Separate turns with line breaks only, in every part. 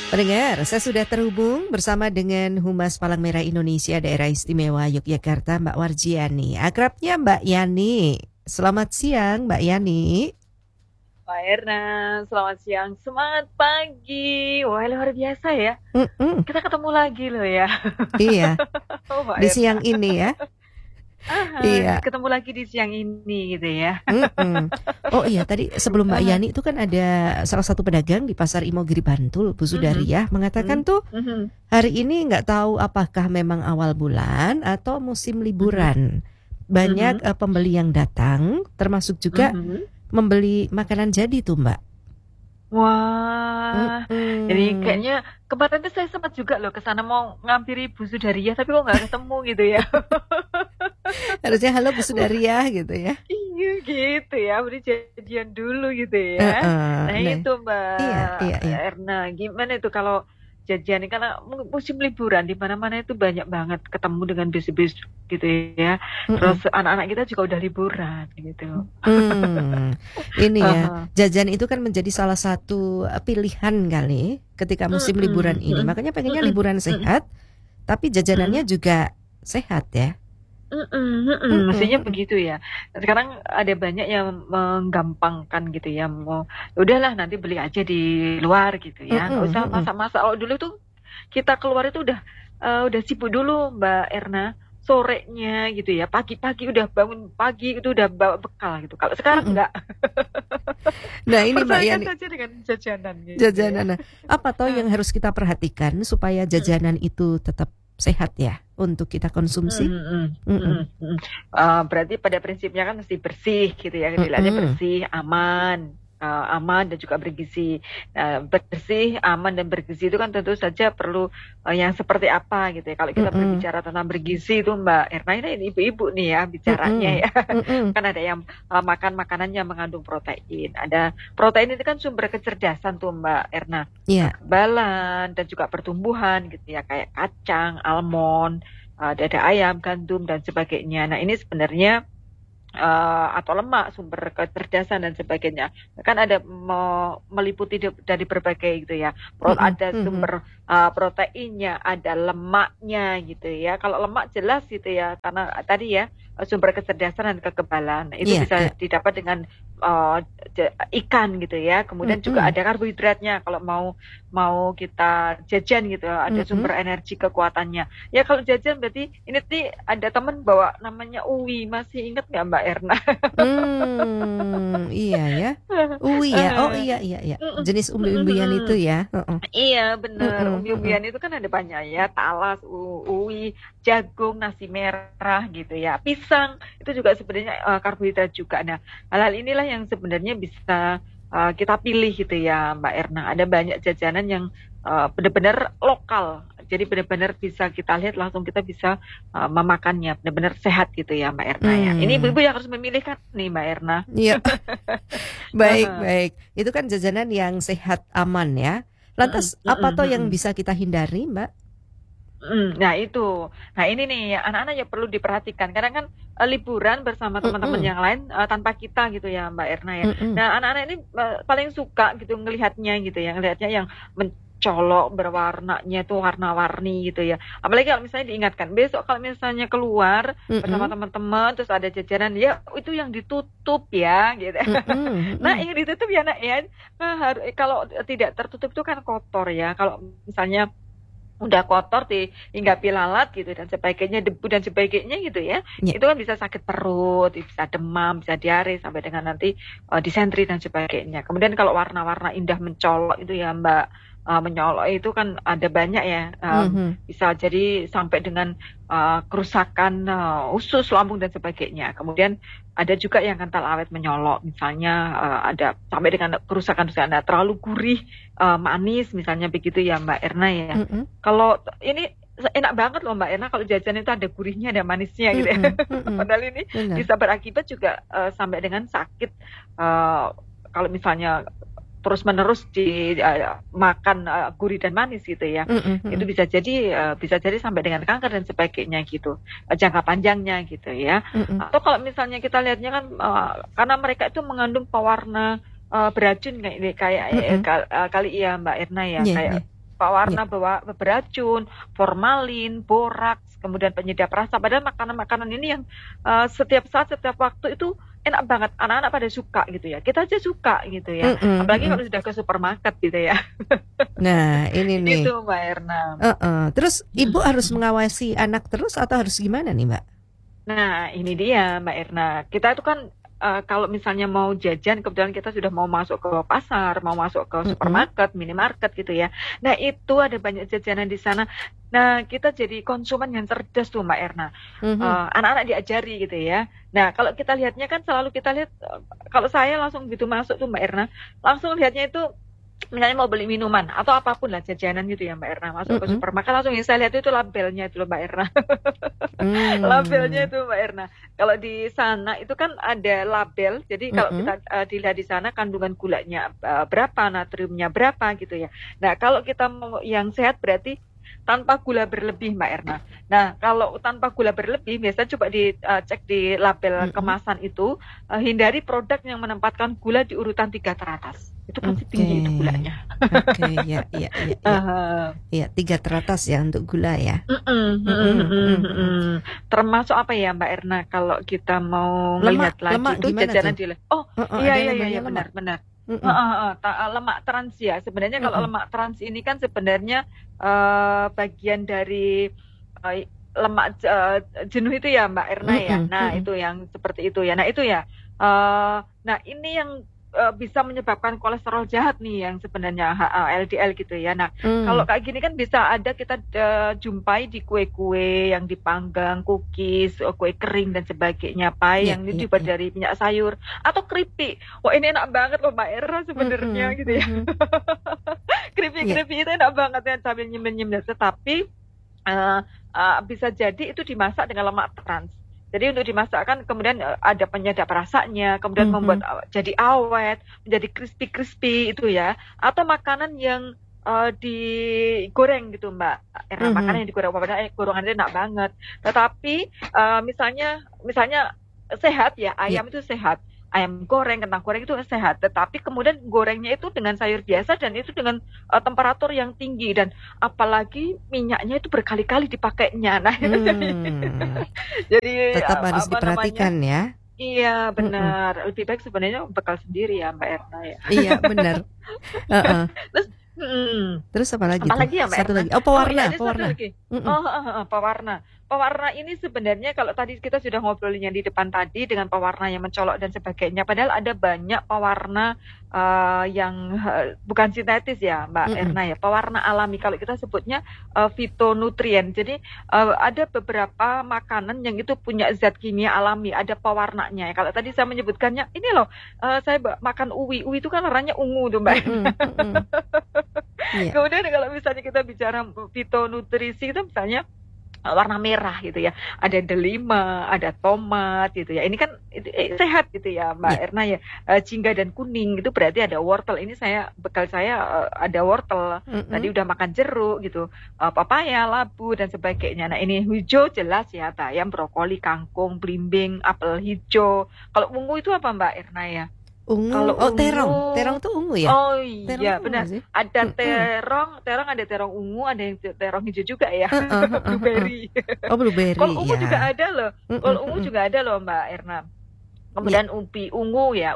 Pendengar, saya sudah terhubung bersama dengan Humas Palang Merah Indonesia Daerah Istimewa Yogyakarta, Mbak Warjiani. Akrabnya Mbak Yani. Selamat siang, Mbak Yani.
Pak Erna, selamat siang. Semangat pagi. Wah, luar biasa ya.
Mm-mm.
Kita ketemu lagi loh ya.
Iya,
Oh, Pak
di
Erna.
siang ini ya. Iya.
Ketemu lagi di siang ini gitu ya.
Mm-mm. Oh iya, tadi sebelum Mbak
Ah,
Yani itu kan ada salah satu pedagang di Pasar Imogiri Bantul, Bu
mhm,
Sudaryah, mengatakan
mhm,
tuh
mhm,
hari ini nggak tahu apakah memang awal bulan atau musim
mhm,
liburan. Banyak
mhm,
pembeli yang datang, termasuk juga
mhm.
membeli makanan jadi tuh Mbak.
Wah, jadi
Mm-mm.
kayaknya kemarin tuh saya sempat juga loh ke sana mau ngampiri Bu Sudaryah, tapi kok nggak ketemu gitu ya.
Harusnya halo Bu Sudaryah gitu ya.
Iya gitu ya, udah jadian dulu gitu ya.
Heeh.
Nah
Nah,
itu Mbak
iya, iya, iya.
Erna, gimana itu kalau jajan karena musim liburan di mana-mana itu banyak banget ketemu dengan bis-bis gitu ya. Terus
Mm-mm.
anak-anak kita juga udah liburan gitu.
Hmm, ini ya,
Aha.
jajan itu kan menjadi salah satu pilihan kali ketika musim liburan
Mm-mm,
ini.
mm-mm,
Makanya pengennya
mm-mm,
liburan
mm-mm,
sehat, tapi jajanannya
mm-mm.
juga sehat ya.
Mestinya
Mm-mm,
begitu ya. Sekarang ada banyak yang menggampangkan gitu ya. Mau udahlah nanti beli aja di luar gitu ya. Nggak
mm-mm,
usah
mm-mm.
masak-masak. Kalau dulu tuh kita keluar itu udah sibuk dulu Mbak Erna. Sorenya gitu ya. Pagi-pagi udah bangun pagi itu udah bawa bekal gitu. Kalau sekarang
Mm-mm.
enggak.
Nah ini Mbak
Persaingan
Yani,
saja dengan jajanan gitu ya.
jajanan. Nah, apa toh yang harus kita perhatikan supaya jajanan itu tetap sehat ya untuk kita konsumsi? Mm-mm,
Berarti pada prinsipnya kan mesti bersih gitu ya, dilihatnya
mm-mm,
bersih, aman dan juga bergizi. Bersih, aman dan bergizi itu kan tentu saja perlu yang seperti apa gitu ya. Kalau kita
mm-mm,
berbicara tentang bergizi itu Mbak Erna ini ibu-ibu nih ya bicaranya
mm-mm,
ya.
mm-mm.
Kan ada yang makan makanan yang mengandung protein. Ada protein itu kan sumber kecerdasan tuh Mbak Erna.
Iya.
Kekebalan dan juga pertumbuhan gitu ya kayak kacang, almond, dada ayam, gandum dan sebagainya. Nah, ini sebenarnya atau lemak, sumber kecerdasan dan sebagainya. Kan ada meliputi dari berbagai gitu ya.
Mm-mm,
Ada
mm-mm.
sumber proteinnya, ada lemaknya gitu ya. Kalau lemak jelas gitu ya, karena tadi ya sumber kecerdasan dan kekebalan. Nah, itu
Iya,
bisa
iya.
didapat dengan uh, ikan gitu ya. Kemudian juga
Mm-mm,
ada karbohidratnya. Kalau mau kita jajan gitu, ada
mm-mm.
sumber energi kekuatannya. Ya kalau jajan berarti ini nih ada temen bawa namanya uwi. Masih ingat nggak Mbak Erna?
Iya ya. Uwi ya. Oh iya, iya, iya. Jenis umbi-umbian itu ya. Heeh.
Iya bener,
Mm-mm, mm-mm.
umbi-umbian itu kan ada banyak ya, talas, uwi, jagung, nasi merah gitu ya, pisang itu juga sebenarnya karbohidrat juga. Nah, hal-hal inilah yang sebenarnya bisa kita pilih gitu ya Mbak Erna. Ada banyak jajanan yang benar-benar lokal, jadi benar-benar bisa kita lihat langsung kita bisa memakannya, benar-benar sehat gitu ya Mbak Erna ya. Ini
Hmm.
ibu-ibu yang harus memilih kan nih Mbak Erna.
Iya, baik, baik. Itu kan jajanan yang sehat, aman ya. Lantas apa toh yang bisa kita hindari, Mbak?
Nah itu, nah ini nih anak-anak ya perlu diperhatikan karena kan liburan bersama teman-teman
Mm-mm,
yang lain tanpa kita gitu ya Mbak Erna ya.
mm-mm,
Nah anak-anak ini paling suka gitu ngelihatnya gitu ya, ngelihatnya yang mencolok berwarnanya tuh warna-warni gitu ya. Apalagi kalau misalnya diingatkan besok kalau misalnya keluar bersama
mm-mm,
teman-teman terus ada jajanan ya itu yang ditutup ya gitu.
mm-mm,
Nah
mm-mm.
yang ditutup ya nak ya, kalau tidak tertutup itu kan kotor ya. Kalau misalnya udah kotor dihinggapi lalat gitu dan sebagainya debu dan sebagainya gitu ya
Ya.
itu kan bisa sakit perut bisa demam bisa diare sampai dengan nanti disentri dan sebagainya kemudian kalau warna-warna indah mencolok itu ya Mbak menyolok itu kan ada banyak ya
Mhm.
bisa jadi sampai dengan kerusakan usus lambung dan sebagainya kemudian ada juga yang kental awet menyolok misalnya ada sampai dengan kerusakan terlalu gurih manis misalnya begitu ya Mbak Erna ya
Mhm.
kalau ini enak banget loh Mbak Erna kalau jajan itu ada gurihnya, ada manisnya gitu ya.
Mhm. Mhm.
Padahal ini
Benar.
bisa berakibat juga sampai dengan sakit kalau misalnya terus-menerus makan gurih dan manis gitu ya.
Mhm.
Itu
Mhm.
bisa jadi sampai dengan kanker dan sebagainya gitu. Jangka panjangnya gitu ya.
Mhm.
Atau kalau misalnya kita lihatnya kan karena mereka itu mengandung pewarna beracun kayak
Mhm.
kali ya Mbak Erna ya
Iya,
kayak
iya. Ya.
pewarna beracun, formalin, boraks, kemudian penyedap rasa. Padahal makanan-makanan ini yang setiap saat, setiap waktu itu enak banget. Anak-anak pada suka gitu ya. Kita aja suka gitu ya.
Mm-mm,
Apalagi
mm-mm.
kalau sudah ke supermarket gitu ya.
Nah, ini nih.
Gitu Mbak Erna.
Terus ibu harus mengawasi anak terus atau harus gimana nih, Mbak?
Nah, ini dia Mbak Erna. Kita itu kan kalau misalnya mau jajan, kebetulan kita sudah mau masuk ke pasar, mau masuk ke
Mm-mm,
supermarket, minimarket gitu ya. Nah, itu ada banyak jajanan di sana. Nah, kita jadi konsumen yang cerdas tuh Mbak Erna.
mhm.
Anak-anak diajari gitu ya. Nah, kalau kita lihatnya kan selalu kita lihat, kalau saya langsung gitu masuk tuh Mbak Erna, langsung lihatnya itu misalnya mau beli minuman atau apapun lah jajanan gitu ya Mbak Erna, masuk ke
Mm-mm.
supermarket langsung yang saya lihat itu labelnya itu loh Mbak Erna. Labelnya
Hmm.
itu Mbak Erna. Kalau di sana itu kan ada label. Jadi kalau
Mm-mm.
kita dilihat di sana kandungan gulanya berapa, natriumnya berapa gitu ya. Nah, kalau kita mau yang sehat berarti tanpa gula berlebih Mbak Erna. Nah, kalau tanpa gula berlebih biasanya coba dicek di label
Mm-mm.
kemasan itu, hindari produk yang menempatkan gula di urutan 3 teratas. Itu pasti
Oke,
tinggi itu gulanya.
oke, ya, ya, ya, ya,
Aha.
ya, 3 teratas ya untuk gula ya.
Mm-mm, mm-mm,
Mm-mm,
mm-mm,
mm-mm, mm.
mm-mm. Termasuk apa ya Mbak Erna kalau kita mau
Lemak,
ngelihat lagi
lemak
itu
gimana tuh?
jajanan di oh
Ada
iya
yang
iya iya
labelnya
iya
lemak.
benar benar.
Mm-mm,
Heeh, heeh. Lemak trans ya sebenarnya kalau
mm-mm.
lemak trans ini kan sebenarnya bagian dari lemak jenuh itu ya Mbak Erna ya.
Mm-mm,
Nah
mm-mm.
itu yang seperti itu ya. Nah itu ya. Nah ini yang bisa menyebabkan kolesterol jahat nih yang sebenarnya LDL gitu ya. Nah kalau
Mm.
kayak gini kan bisa ada kita jumpai di kue-kue yang dipanggang, cookies, kue kering dan sebagainya, pie
Ya,
yang
ya,
dibuat
ya.
dari minyak sayur atau keripik. Wah ini enak banget loh Mbak Era sebenarnya
Mm-mm,
gitu ya.
mhm. Ya.
Keripik-keripik itu enak banget ya sambil nyemil-nyemil. Tetapi bisa jadi itu dimasak dengan lemak trans. Jadi untuk dimasakkan kemudian ada penyedap rasanya, kemudian membuat
Mhm.
jadi awet, menjadi crispy-crispy itu ya. Atau makanan yang digoreng gitu Mbak Era,
Mhm.
makanan yang digoreng, padahal gorengannya enak banget. Tetapi misalnya sehat ya,
Ya.
ayam itu sehat. Ayam goreng, kentang goreng itu sehat. Tetapi kemudian gorengnya itu dengan sayur biasa dan itu dengan temperatur yang tinggi dan apalagi minyaknya itu berkali-kali dipakainya. Nah, itu
Hmm.
jadi
Tetap harus
apa namanya?
diperhatikan ya.
Iya,
Mm-mm.
benar. Lebih baik sebenarnya bekal sendiri ya, Mbak Erna ya.
Iya, benar. Heeh.
Terus
Terus apa lagi tuh?
apalagi ya Mbak
Satu
Erna?
lagi. Oh,
Oh iya
pewarna,
ada satu
pewarna.
lagi.
Mm-mm.
Oh, pewarna. Pewarna ini sebenarnya kalau tadi kita sudah ngobrolin yang di depan tadi dengan pewarna yang mencolok dan sebagainya. Padahal ada banyak pewarna yang bukan sintetis ya Mbak
Mm-mm.
Erna ya. Pewarna alami. Kalau kita sebutnya fitonutrien. Jadi ada beberapa makanan yang itu punya zat kimia alami. Ada pewarnanya. Kalau tadi saya menyebutkannya, ini loh saya makan uwi. Uwi itu kan warnanya ungu tuh Mbak.
Mm-mm. Mm-mm. Iya.
Kemudian kalau misalnya kita bicara fitonutrisi itu misalnya warna merah gitu ya, ada delima, ada tomat gitu ya. Ini kan sehat gitu ya Mbak
Iya.
Erna ya. Jingga dan kuning itu berarti ada wortel. Ini bekal saya ada wortel. Tadi
Mm-mm.
udah makan jeruk gitu, papaya, labu dan sebagainya. Nah ini hijau jelas ya, bayam, brokoli, kangkung, belimbing, apel hijau. Kalau ungu itu apa Mbak Erna ya?
Ungu.
Kalau
Oh, terong.
ungu,
Terong tuh ungu ya?
oh
Terong
iya
tuh ungu
benar.
nggak sih?
Ada
Mm-mm.
terong ada terong ungu, ada yang terong hijau juga ya.
Heeh, heeh, heeh.
Blueberry.
Oh, blueberry
Kol ungu juga
ya.
ada loh. Kol
Mm-mm.
ungu
Mm-mm.
juga ada loh Mbak Erna.
Iya.
Kemudian ubi ungu ya,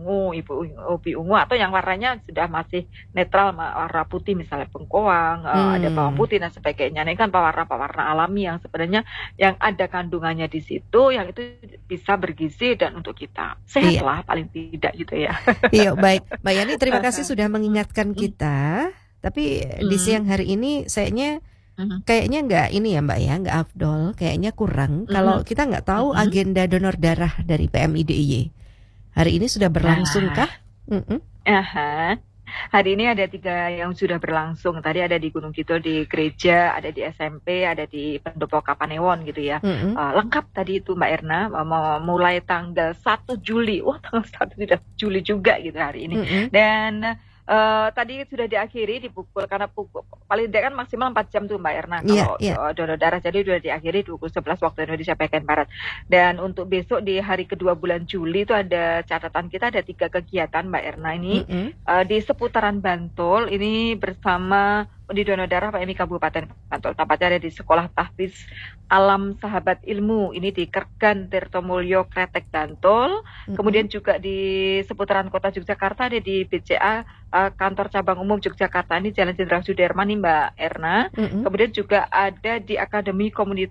ubi ungu atau yang warnanya sudah masih netral, warna putih misalnya bengkoang, ada bawang
Hmm.
putih dan sebagainya. Ini kan pewarna-pewarna alami yang sebenarnya yang ada kandungannya di situ, yang itu bisa bergizi dan untuk kita sehat
Iya.
lah paling tidak gitu ya.
Iya, baik. Mbak Yani, terima kasih sudah mengingatkan
Mm,
kita. Tapi di
mm,
siang hari ini
mm,
kayaknya nggak ini ya Mbak ya, nggak afdol, kayaknya kurang. Kalau
mm,
kita nggak tahu
mm.
agenda donor darah dari PMI DIY. Hari ini sudah berlangsung
Nah,
kah? Mm-mm.
aha. Hari ini ada 3 yang sudah berlangsung. Tadi ada di Gunung Kidul di gereja, ada di SMP, ada di Pendopo Kapanewon gitu ya.
Mm-mm.
Lengkap tadi itu Mbak Erna, mau mulai tanggal 1 Juli. Wah, tanggal 1 sudah Juli juga gitu hari ini.
Mm-mm.
Dan tadi sudah diakhiri karena paling tidak kan maksimal 4 jam tuh Mbak Erna
Iya,
kalau
iya.
donor darah. Jadi sudah diakhiri pukul 11 waktu Indonesia bagian Barat. Dan untuk besok di hari kedua bulan Juli itu ada catatan kita ada 3 kegiatan Mbak Erna ini
Mm-mm.
di seputaran Bantul ini bersama Undi Donor Darah PMI Kabupaten Bantul. Tempatnya ada di Sekolah Tahfiz Alam Sahabat Ilmu. Ini di Kergan Tirtomulyo Kretek Bantul. Kemudian juga di seputaran Kota Yogyakarta ada di BCA Kantor Cabang Umum Yogyakarta, ini Jalan Jenderal Sudirman nih Mbak Erna. Kemudian juga ada di Akademi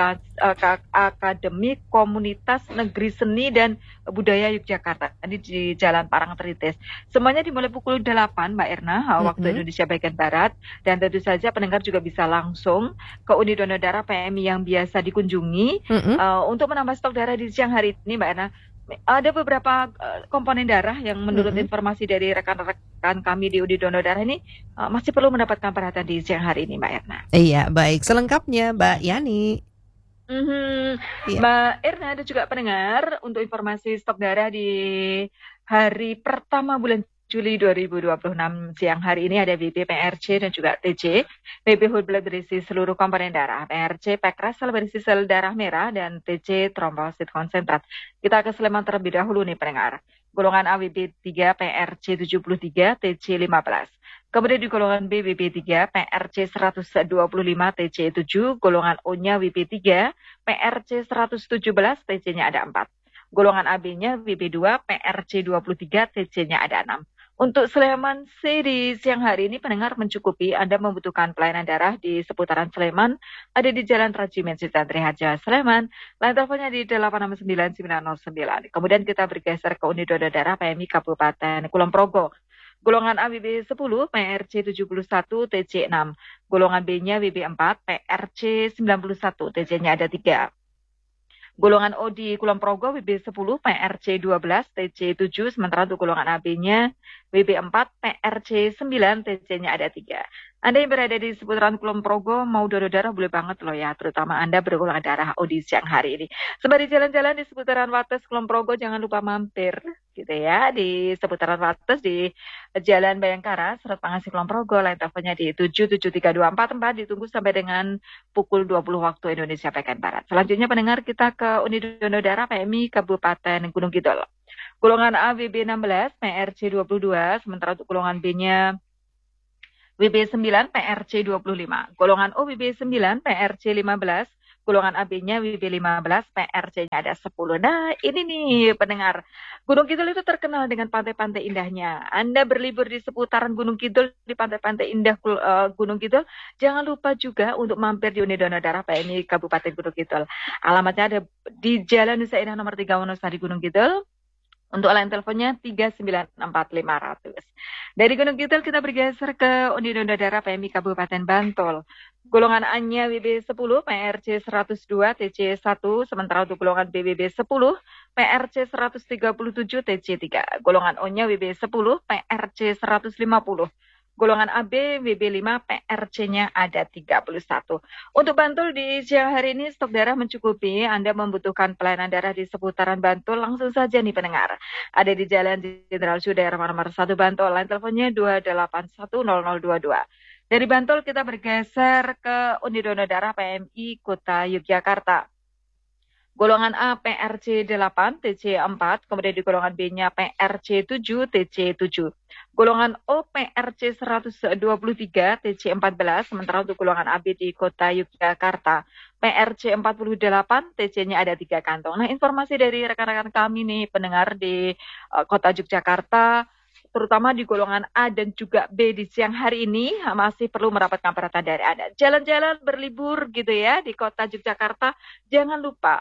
Komunitas Negeri Seni dan Budaya Yogyakarta, ini di Jalan Parangtritis. Semuanya dimulai pukul 8 Mbak Erna, waktu Indonesia bagian Barat. Dan tentu saja pendengar juga bisa langsung ke Undi Donor Darah PMI yang biasa dikunjungi untuk menambah stok darah di siang hari ini Mbak Erna. Ada beberapa komponen darah yang menurut informasi dari rekan-rekan kami di Undi Donor Darah ini masih perlu mendapatkan perhatian di siang hari ini Mbak Erna.
Iya, baik. Selengkapnya Mbak Yani.
Mbak Erna, ada juga pendengar untuk informasi stok darah di hari pertama bulan Juli 2026 siang hari ini ada BB, PRC dan juga TC. BB whole blood berisi seluruh komponen darah, PRC pekras sel berisi sel darah merah, dan TC trombosit konsentrat. Kita ke Sleman terlebih dahulu nih pendengar. Golongan A WB 3 PRC 73 TC 15. Kemudian di golongan B WB 3 PRC 125 TC 7. Golongan O-nya WB 3 PRC 117 TC-nya ada 4. Golongan AB-nya WB2 PRC 23 TC-nya ada 6. Untuk Sleman C di siang hari ini pendengar mencukupi. Anda membutuhkan pelayanan darah di seputaran Sleman, ada di Jalan Rajimen Sitantri Harja Sleman. Line teleponnya di 8699909. Kemudian kita bergeser ke Undi Donor Darah PMI Kabupaten Kulon Progo. Golongan A WB 10 PRC 71 TC 6. Golongan B-nya WB 4 PRC 91 TC-nya ada 3. Golongan O di Kulon Progo WB 10 PRC 12 TC 7, sementara untuk golongan AB-nya WB 4 PRC 9 TC-nya ada 3. Anda yang berada di seputaran Kulon Progo mau donor darah boleh banget loh ya, terutama Anda bergolongan darah O di siang hari ini. Sembari jalan-jalan di seputaran Wates Kulon Progo, jangan lupa mampir gitu ya di seputaran Wates di Jalan Bayangkara, Serut Pangasih Kulon Progo. Line teleponnya di 7732444, ditunggu sampai dengan pukul 20 waktu Indonesia bagian Barat. Selanjutnya pendengar, kita ke Undi Donor Darah PMI Kabupaten Gunung Kidul. Golongan A WB 16 PRC 22, sementara untuk golongan B-nya WB 9 PRC 25. Golongan O WB 9 PRC 15. Golongan AB-nya WB 15, PRC-nya ada 10. Nah, ini nih pendengar. Gunung Kidul itu terkenal dengan pantai-pantai indahnya. Anda berlibur di seputaran Gunung Kidul, di pantai-pantai indah Gunung Kidul, jangan lupa juga untuk mampir di Undi Donor Darah PMI Kabupaten Gunung Kidul. Alamatnya ada di Jalan Nusa Indah nomor 3 Wonosari Gunung Kidul. Untuk line teleponnya 3945500. Dari Gunung Kidul kita bergeser ke Undi Donor Darah PMI Kabupaten Bantul. Golongan A-nya WB 10 PRC 102 TC 1, sementara untuk golongan BWB 10 PRC 137 TC 3. Golongan O-nya WB 10 PRC 150. Golongan AB WB 5 PRC-nya ada 31. Untuk Bantul di siang hari ini stok darah mencukupi. Anda membutuhkan pelayanan darah di seputaran Bantul, langsung saja nih pendengar. Ada di Jalan Jenderal Sudirman nomor 1 Bantul. Line teleponnya 2810022. Dari Bantul kita bergeser ke Undi Donor Darah PMI Kota Yogyakarta. Golongan A PRC 8 TC 4, kemudian di golongan B-nya PRC 7 TC 7. Golongan O PRC 123 TC 14, sementara untuk golongan AB di Kota Yogyakarta PRC 48 TC-nya ada 3 kantong. Nah, informasi dari rekan-rekan kami nih pendengar di Kota Yogyakarta, terutama di golongan A dan juga B di siang hari ini masih perlu mendapatkan perhatian dari Anda. Jalan-jalan berlibur gitu ya di Kota Yogyakarta, jangan lupa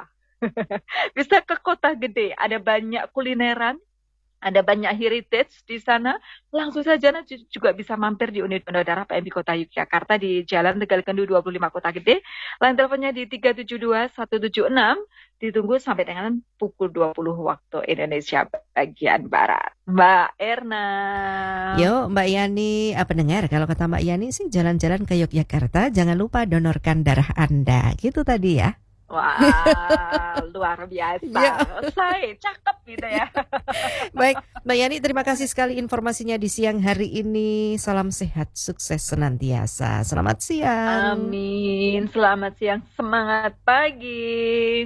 bisa ke kota gede, ada banyak kulineran, ada banyak heritage di sana. Langsung saja juga bisa mampir di Undi Donor Darah PMI Kota Yogyakarta di Jalan Tegal Kendu 25 Kota Gede. Line teleponnya di 372176. Ditunggu sampai dengan pukul 20 waktu Indonesia bagian Barat. Mbak Erna.
Yo, Mbak Yani, pendengar, kalau kata Mbak Yani sih jalan-jalan ke Yogyakarta, jangan lupa donorkan darah Anda. Gitu tadi ya.
Wah, luar biasa. Saya cakep gitu ya.
Baik, Mbak Yani, terima kasih sekali informasinya di siang hari ini. Salam sehat, sukses senantiasa. Selamat siang.
Amin. Selamat siang, semangat pagi.